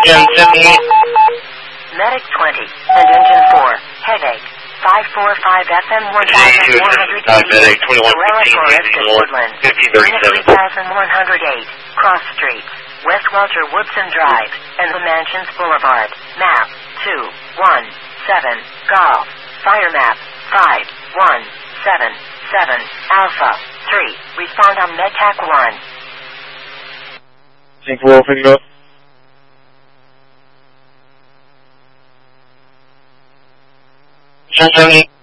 Engine 70. Medic 20 and Engine 4, headache. 545 FM 1480. Medic 2115, Woodland. 1537. 3108, Cross Street, West Walter Woodson Drive, and the Mansions Boulevard. Map 217, Golf. Fire map 5177, Alpha 3. Respond on MedTac 1. Sync 4, picking up. Engine 70.